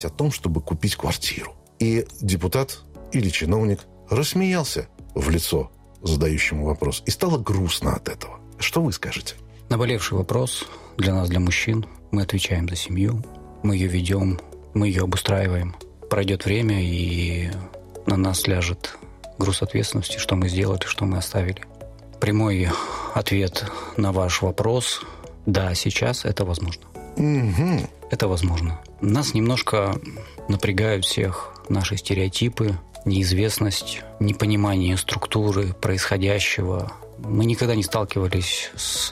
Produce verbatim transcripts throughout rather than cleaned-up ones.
о том, чтобы купить квартиру. И депутат или чиновник рассмеялся в лицо задающему вопрос. И стало грустно от этого. Что вы скажете? Наболевший вопрос для нас, для мужчин. Мы отвечаем за семью, мы ее ведем, мы ее обустраиваем. Пройдет время, и на нас ляжет груз ответственности, что мы сделали, что мы оставили. Прямой ответ на ваш вопрос – да, сейчас это возможно. Угу. Это возможно. Нас немножко напрягают всех наши стереотипы, неизвестность, непонимание структуры происходящего. Мы никогда не сталкивались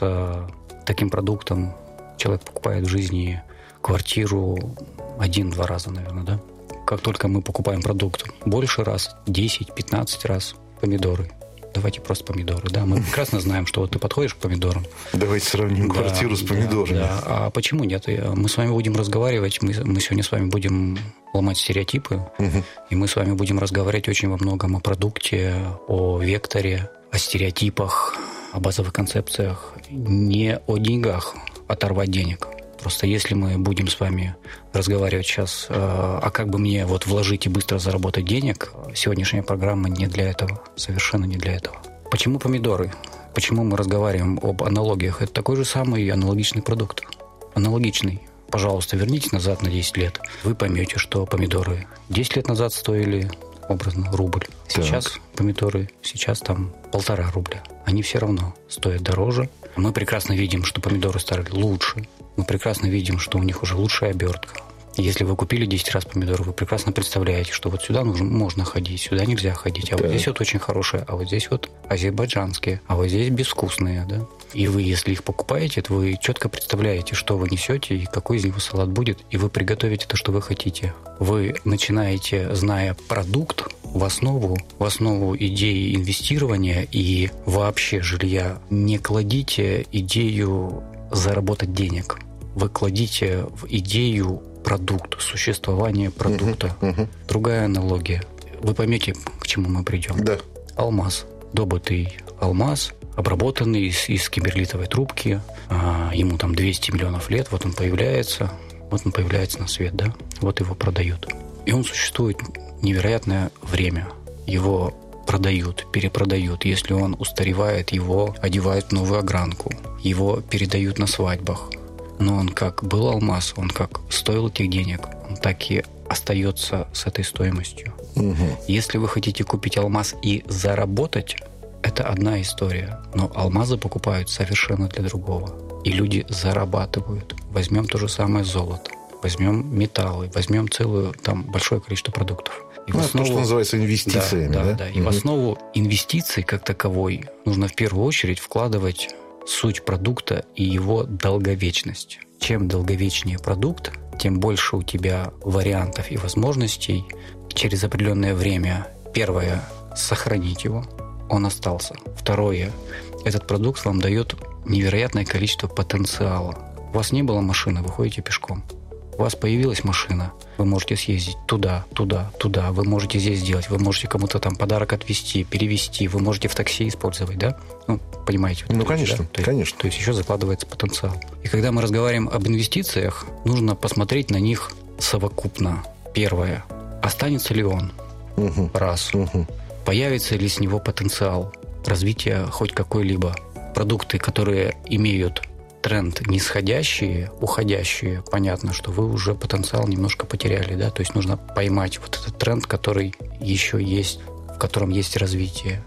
с таким продуктом. Человек покупает в жизни квартиру один-два раза, наверное, да? Как только мы покупаем продукт больше раз, десять-пятнадцать раз, помидоры. Давайте просто помидоры, да? Мы прекрасно знаем, что вот ты подходишь к помидорам. Давайте сравним да, квартиру с помидорами. Да, да. А почему нет? Мы с вами будем разговаривать, мы, мы сегодня с вами будем ломать стереотипы, угу. и мы с вами будем разговаривать очень во многом о продукте, о векторе, о стереотипах, о базовых концепциях, не о деньгах, оторвать денег. Просто если мы будем с вами разговаривать сейчас, а как бы мне вот вложить и быстро заработать денег, сегодняшняя программа не для этого, совершенно не для этого. Почему помидоры? Почему мы разговариваем об аналогиях? Это такой же самый аналогичный продукт. Аналогичный. Пожалуйста, вернитесь назад на десять лет. Вы поймете, что помидоры десять лет назад стоили, образно, рубль. Сейчас так. помидоры, сейчас там полтора рубля. Они все равно стоят дороже. Мы прекрасно видим, что помидоры стали лучше. Мы прекрасно видим, что у них уже лучшая обертка. Если вы купили десять раз помидоры, вы прекрасно представляете, что вот сюда нужно, можно ходить, сюда нельзя ходить. А да. вот здесь вот очень хорошие, а вот здесь вот азербайджанские, а вот здесь безвкусные, да. И вы, если их покупаете, то вы четко представляете, что вы несете и какой из него салат будет, и вы приготовите то, что вы хотите. Вы начинаете, зная продукт, в основу, в основу идеи инвестирования и вообще жилья, не кладите идею заработать денег. Вы кладите в идею продукт, существование продукта. Uh-huh, uh-huh. Другая аналогия. Вы поймете, к чему мы придем. Да. Алмаз. Добытый алмаз, обработанный из, из кимберлитовой трубки. А, ему там двести миллионов лет. Вот он появляется. Вот он появляется на свет, да? Вот его продают. И он существует невероятное время. Его продают, перепродают. Если он устаревает, его одевают в новую огранку. Его передают на свадьбах. Но он как был алмаз, он как стоил этих денег, он так и остается с этой стоимостью. Угу. Если вы хотите купить алмаз и заработать, это одна история. Но алмазы покупают совершенно для другого. И люди зарабатывают. Возьмем то же самое золото, возьмем металлы, возьмем целое там большое количество продуктов. И ну, в основу... то, что называется инвестициями. Да, да, да, да. И угу. в основу инвестиций как таковой нужно в первую очередь вкладывать суть продукта и его долговечность. Чем долговечнее продукт, тем больше у тебя вариантов и возможностей через определенное время. Первое – сохранить его, он остался. Второе – этот продукт вам дает невероятное количество потенциала. У вас не было машины, вы ходите пешком. У вас появилась машина, вы можете съездить туда, туда, туда, вы можете здесь сделать, вы можете кому-то там подарок отвезти, перевезти, вы можете в такси использовать, да? Ну, понимаете? Вот ну, это, конечно, да? то конечно. Есть, то есть еще закладывается потенциал. И когда мы разговариваем об инвестициях, нужно посмотреть на них совокупно. Первое. Останется ли он? Угу. Раз. Угу. Появится ли с него потенциал развития хоть какой-либо? Продукты, которые имеют тренд нисходящие, уходящие, понятно, что вы уже потенциал немножко потеряли, да, то есть нужно поймать вот этот тренд, который еще есть, в котором есть развитие.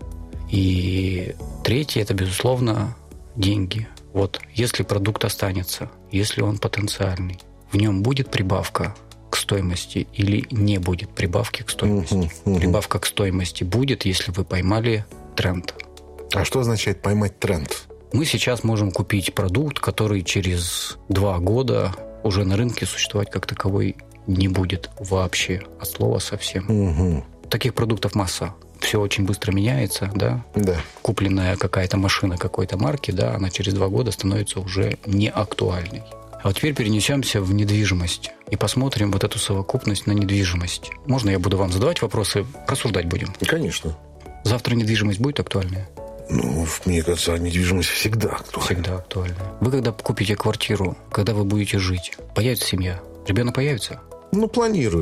И третье – это, безусловно, деньги. Вот если продукт останется, если он потенциальный, в нем будет прибавка к стоимости или не будет прибавки к стоимости? Uh-huh, uh-huh. Прибавка к стоимости будет, если вы поймали тренд. А что означает поймать тренд? Мы сейчас можем купить продукт, который через два года уже на рынке существовать как таковой не будет вообще, от слова совсем. Угу. Таких продуктов масса. Все очень быстро меняется, да? Да. Купленная какая-то машина какой-то марки, да, она через два года становится уже не актуальной. А вот теперь перенесемся в недвижимость и посмотрим вот эту совокупность на недвижимость. Можно я буду вам задавать вопросы, рассуждать будем? Конечно. Завтра недвижимость будет актуальная? Ну, мне кажется, недвижимость всегда актуальна. Всегда актуальна. Вы когда купите квартиру, когда вы будете жить, появится семья, ребенок появится? Ну, планирую.